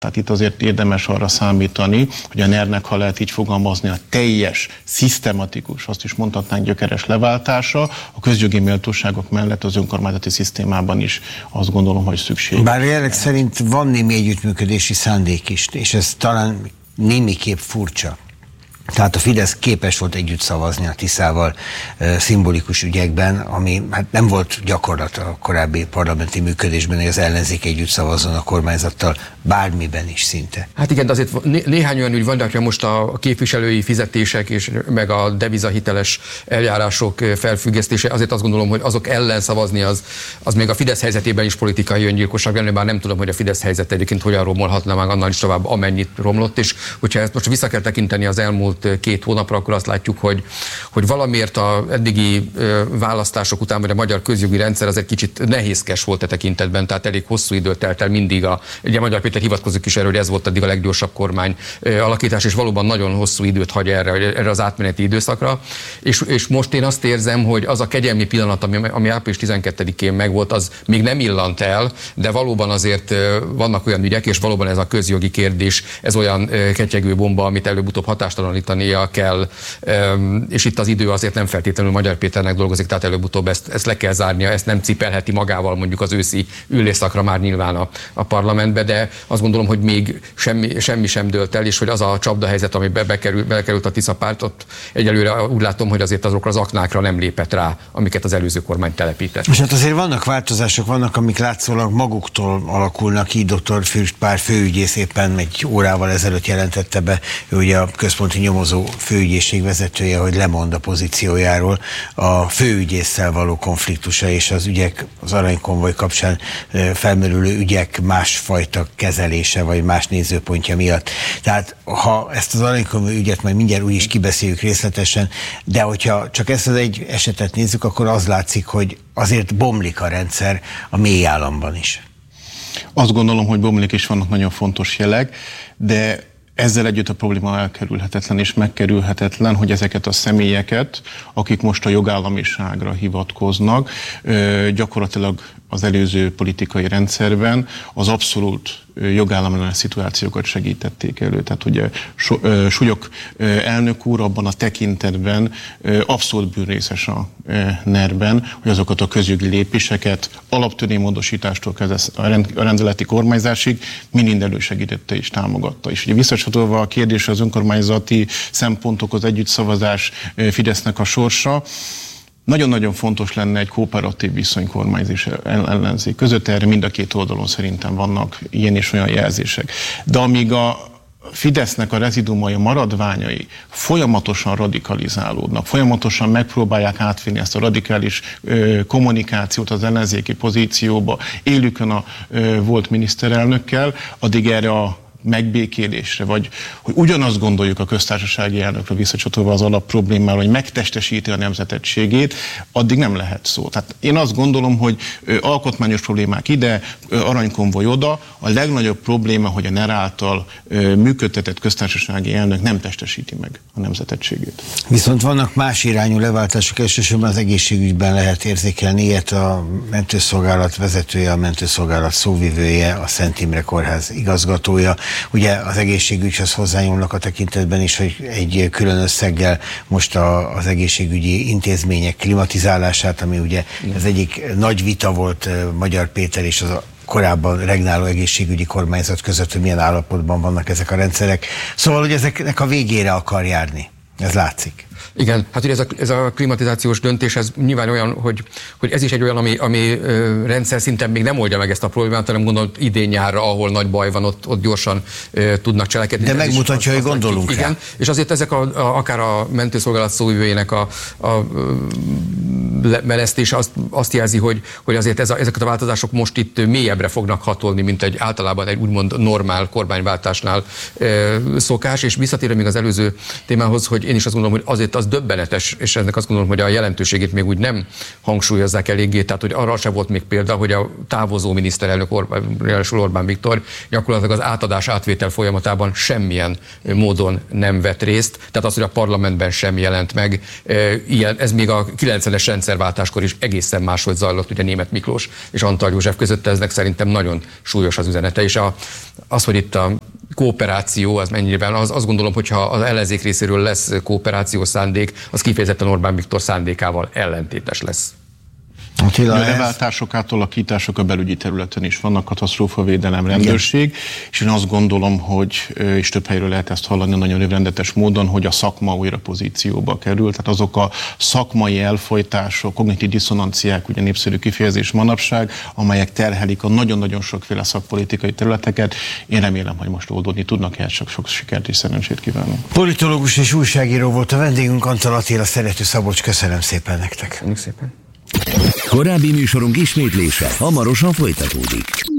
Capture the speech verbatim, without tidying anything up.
Tehát itt azért érdemes arra számítani, hogy a nernek, ha lehet így fogalmazni, a teljes, szisztematikus, azt is mondhatnánk gyökeres leváltása a közjogi méltóságok mellett az önkormányzati szisztémában is azt gondolom, hogy szükség. Bár jelleg szerint van némi együttműködési szándék is, és ez talán némiképp furcsa. Tehát a Fidesz képes volt együtt szavazni a Tiszával e, szimbolikus ügyekben, ami hát nem volt gyakorlat a korábbi parlamenti működésben, hogy az ellenzék együtt szavazzon a kormányzattal bármiben is szinte. Hát igen, de azért né- néhány olyan ügy van, de most a képviselői fizetések és meg a devizahiteles eljárások felfüggesztése, azért azt gondolom, hogy azok ellen szavazni az, az még a Fidesz helyzetében is politikai öngyilkosság lenne, bár nem tudom, hogy a Fidesz helyzet egyébként hogyan romolhatna meg annál is tovább, amennyit romlott, és hogyha ezt most vissza kell tekinteni az elmúlt két hónapra, akkor azt látjuk, hogy, hogy valamiért az eddigi választások után, vagy a magyar közjogi rendszer az egy kicsit nehézkes volt a tekintetben, tehát elég hosszú időt telt el mindig. A, ugye Magyar Péter hivatkozik is erről, hogy ez volt addig a leggyorsabb kormány alakítás, és valóban nagyon hosszú időt hagy erre, erre az átmeneti időszakra. És, és most én azt érzem, hogy az a kegyelmi pillanat, ami, ami április tizenkettedikén megvolt, az még nem illant el, de valóban azért vannak olyan ügyek, és valóban ez a közjogi kérdés, ez olyan ketyegő bomba, amit előbb-utóbb hatástalanítania kell, és itt az idő azért nem feltétlenül Magyar Péternek dolgozik, tehát előbb-utóbb ezt, ezt le kell zárnia, ezt nem cipelheti magával mondjuk az őszi ülésszakra már nyilván a, a parlamentbe, de azt gondolom, hogy még semmi, semmi sem dőlt el, és hogy az a csapdahelyzet, ami bekerült, bekerült a Tisza párt, ott egyelőre úgy látom, hogy azért azokra az aknákra nem lépett rá, amiket az előző kormány telepített. És hát azért vannak változások, vannak, amik látszólag maguktól alakulnak ki. Dr. Fürst Pál főügyész éppen egy órával ezelőtt jelentette be, ő ugye a központi nyomozó főügyészség vezetője, hogy lemond a pozíciójáról. A főügyésszel való konfliktusa és az ügyek, az aranykonvoj kapcsán felmerülő ügyek másfajta kezelése, vagy más nézőpontja miatt. Tehát ha ezt az aranykonvoj ügyet majd mindjárt úgy is kibeszéljük részletesen, de hogyha csak ezt az egy esetet nézzük, akkor az látszik, hogy azért bomlik a rendszer a mély államban is. Azt gondolom, hogy bomlik, és vannak nagyon fontos jelek, de ezzel együtt a probléma elkerülhetetlen és megkerülhetetlen, hogy ezeket a személyeket, akik most a jogállamiságra hivatkoznak, gyakorlatilag az előző politikai rendszerben az abszolút jogállamellenes szituációkat segítették elő. Tehát ugye Súlyog elnök úr abban a tekintetben abszolút bűnrészes a nerben, hogy azokat a közjogi lépéseket alaptörvénymódosítástól kezdve a rendeleti kormányzásig mind elősegítette és támogatta. És ugye visszacsatolva a kérdés az önkormányzati szempontokhoz együtt szavazás Fidesznek a sorsa, nagyon-nagyon fontos lenne egy kooperatív viszony kormányzás ellenzék között, erre mind a két oldalon szerintem vannak ilyen és olyan jelzések. De amíg a Fidesznek a rezidumai, a maradványai folyamatosan radikalizálódnak, folyamatosan megpróbálják átvinni ezt a radikális ö, kommunikációt az ellenzéki pozícióba, élükön a ö, volt miniszterelnökkel, addig erre a megbékélésre, vagy hogy ugyanazt gondoljuk a köztársasági elnökről visszacsatolva az alap problémára, hogy megtestesíti a nemzetegységét, addig nem lehet szó. Tehát én azt gondolom, hogy alkotmányos problémák ide, aranykonvoj oda, a legnagyobb probléma, hogy a NER által működtetett köztársasági elnök nem testesíti meg a nemzetegységét. Viszont vannak más irányú leváltások, elsősorban az egészségügyben lehet érzékelni, ilyet a mentőszolgálat vezetője, a mentőszolgálat szóvivője, a Szent Imre Kórház igazgatója. Ugye az egészségügyhöz hozzányúlnak a tekintetben is, hogy egy külön összeggel most a, az egészségügyi intézmények klimatizálását, ami ugye ez egyik nagy vita volt Magyar Péter és az a korábban regnáló egészségügyi kormányzat között, hogy milyen állapotban vannak ezek a rendszerek. Szóval, hogy ezeknek a végére akar járni. Ez látszik. Igen, hát ugye ez a, ez a klimatizációs döntés, ez nyilván olyan, hogy, hogy ez is egy olyan, ami, ami ö, rendszer szinten még nem oldja meg ezt a problémát, hanem gondolom idén nyárra, ahol nagy baj van, ott, ott gyorsan ö, tudnak cselekedni. De ez megmutatja, hogy gondolunk rá. Igen, és azért ezek a, a, akár a mentőszolgálat szóvivőjének a, a menesztése azt, azt jelzi, hogy, hogy azért ez a, ezeket a változások most itt mélyebbre fognak hatolni, mint egy általában egy úgymond normál kormányváltásnál ö, szokás, és visszatérve még az előző témához, hogy én is azt gondolom, hogy azért azért az döbbenetes, és ennek azt gondolom, hogy a jelentőségét még úgy nem hangsúlyozzák eléggé, tehát hogy arra sem volt még példa, hogy a távozó miniszterelnök Orbán, Orbán Viktor gyakorlatilag az átadás átvétel folyamatában semmilyen módon nem vett részt, tehát az, hogy a parlamentben sem jelent meg, ilyen, ez még a kilencvenes rendszerváltáskor is egészen máshogy zajlott, ugye Németh Miklós és Antal József között, eznek szerintem nagyon súlyos az üzenete, és a, az, hogy itt a kooperáció, az mennyiben, az, azt gondolom, hogyha az ellenzék részéről lesz kooperációs szándék, az kifejezetten Orbán Viktor szándékával ellentétes lesz. A leváltások, átalakítások a belügyi területen is vannak, katasztrófavédelem, rendőrség, igen. És én azt gondolom, hogy, és több helyről lehet ezt hallani nagyon rendetes módon, hogy a szakma újra pozícióba kerül, tehát azok a szakmai elfojtások, kognitív diszonanciák, ugye népszerű kifejezés manapság, amelyek terhelik a nagyon-nagyon sokféle szakpolitikai területeket. Én remélem, hogy most oldódni tudnak, ehhez csak sok sikert és szerencsét kívánok. Politológus és újságíró volt a vendégünk, Antal Attila, Szerető Szabolcs, köszönöm szépen nektek. Köszönjük szépen. Korábbi műsorunk ismétlése hamarosan folytatódik.